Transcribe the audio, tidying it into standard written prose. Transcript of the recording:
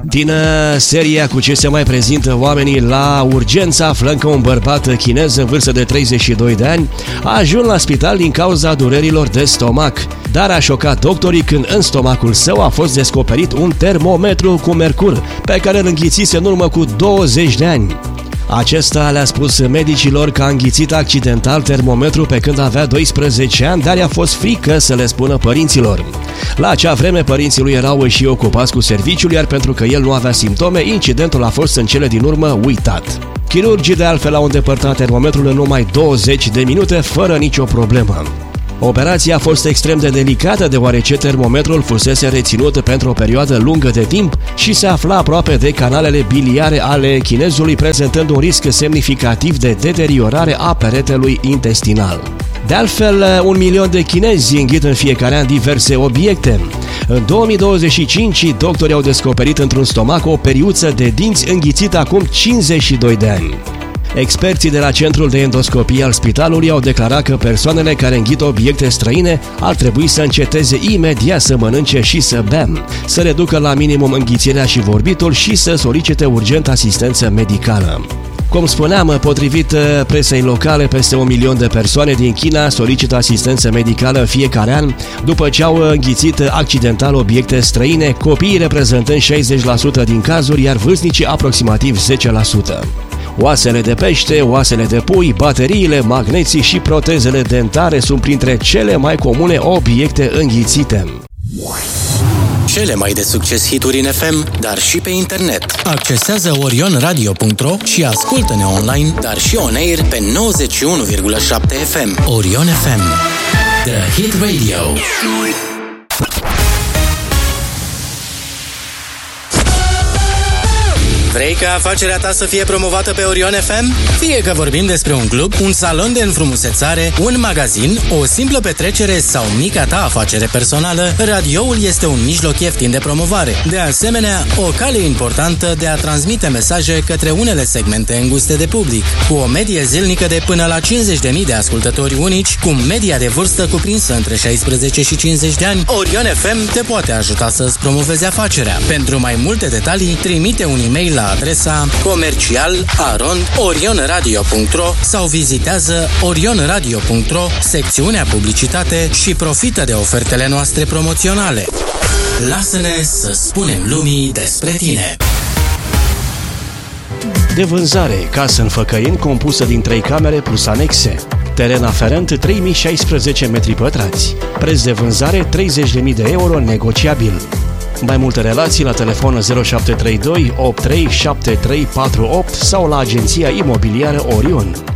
Din seria cu ce se mai prezintă oamenii la urgență, aflăm că un bărbat chinez în vârstă de 32 de ani a ajuns la spital din cauza durerilor de stomac, dar a șocat doctorii când în stomacul său a fost descoperit un termometru cu mercur pe care îl înghițise în urmă cu 20 de ani. Acesta le-a spus medicilor că a înghițit accidental termometru pe când avea 12 ani, dar i-a fost frică să le spună părinților. La acea vreme, părinții lui erau și ocupați cu serviciul, iar pentru că el nu avea simptome, incidentul a fost în cele din urmă uitat. Chirurgii de altfel au îndepărtat termometrul în numai 20 de minute, fără nicio problemă. Operația a fost extrem de delicată deoarece termometrul fusese reținut pentru o perioadă lungă de timp și se afla aproape de canalele biliare ale chinezului, prezentând un risc semnificativ de deteriorare a peretelui intestinal. De altfel, 1 milion de chinezi înghit în fiecare an diverse obiecte. În 2025, doctorii au descoperit într-un stomac o periuță de dinți înghițită acum 52 de ani. Experții de la Centrul de Endoscopie al spitalului au declarat că persoanele care înghit obiecte străine ar trebui să înceteze imediat să mănânce și să bea, să reducă la minimum înghițirea și vorbitul și să solicite urgent asistență medicală. Cum spuneam, potrivit presei locale, peste 1 milion de persoane din China solicită asistență medicală în fiecare an după ce au înghițit accidental obiecte străine, copiii reprezentând 60% din cazuri, iar vârstnicii aproximativ 10%. Oasele de pește, oasele de pui, bateriile, magneții și protezele dentare sunt printre cele mai comune obiecte înghițite. Cele mai de succes hituri în FM, dar și pe internet. Accesează orionradio.ro și ascultă-ne online, dar și on-air pe 91,7 FM. Orion FM, The Hit Radio. Vrei ca afacerea ta să fie promovată pe Orion FM? Fie că vorbim despre un club, un salon de înfrumusețare, un magazin, o simplă petrecere sau mica ta afacere personală, radioul este un mijloc ieftin de promovare. De asemenea, o cale importantă de a transmite mesaje către unele segmente înguste de public. Cu o medie zilnică de până la 50.000 de ascultători unici, cu media de vârstă cuprinsă între 16 și 50 de ani, Orion FM te poate ajuta să-ți promovezi afacerea. Pentru mai multe detalii, trimite un e-mail la adresa comercial@orionradio.ro sau vizitează orionradio.ro, secțiunea publicitate și profită de ofertele noastre promoționale. Lasă-ne să spunem lumii despre tine. De vânzare, casă în Făcăini compusă din 3 camere plus anexe. Teren aferent 3016 metri pătrați. Preț de vânzare 30.000 de euro negociabil. Mai multe relații la telefon 0732 837348 sau la agenția imobiliară Orion.